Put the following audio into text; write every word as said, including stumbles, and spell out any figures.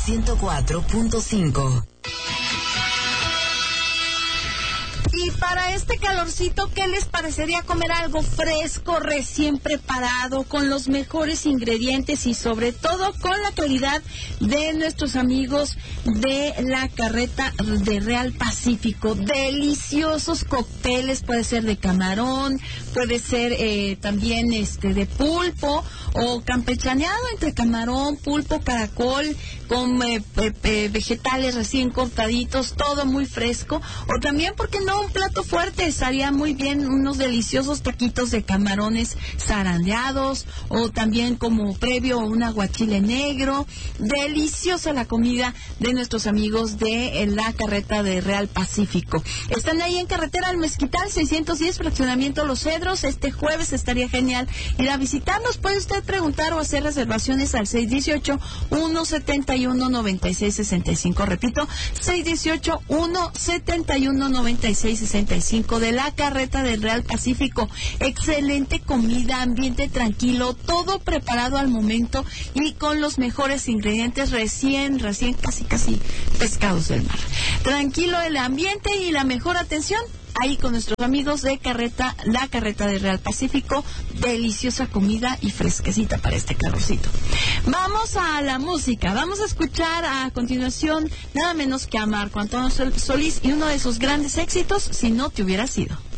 ciento cuatro punto cinco. Y para este calorcito, ¿qué les parecería comer algo fresco, recién preparado, con los mejores ingredientes y sobre todo con la calidad de nuestros amigos de la carreta de Real Pacífico? Deliciosos cócteles, puede ser de camarón, puede ser eh, también este de pulpo o campechaneado entre camarón, pulpo, caracol, con eh, eh, vegetales recién cortaditos, todo muy fresco. O también, ¿por qué no? Un plato fuerte, estaría muy bien unos deliciosos taquitos de camarones zarandeados, o también como previo un aguachile negro. Deliciosa la comida de nuestros amigos de la carreta de Real Pacífico. Están ahí en carretera al Mezquital seiscientos diez, fraccionamiento Los Cedros. Este jueves estaría genial ir a visitarnos. Puede usted preguntar o hacer reservaciones al seis uno ocho, uno siete uno, nueve seis seis cinco. Repito, seis uno ocho, uno siete uno, nueve seis seis cinco, de la carreta del Real Pacífico. Excelente comida, ambiente tranquilo, todo preparado al momento y con los mejores ingredientes, recién, recién casi casi pescados del mar. Tranquilo el ambiente y la mejor atención ahí con nuestros amigos de carreta, la carreta de Real Pacífico. Deliciosa comida y fresquecita para este calorcito. Vamos a la música, vamos a escuchar a continuación nada menos que a Marco Antonio Solís y uno de sus grandes éxitos, Si no te hubiera sido.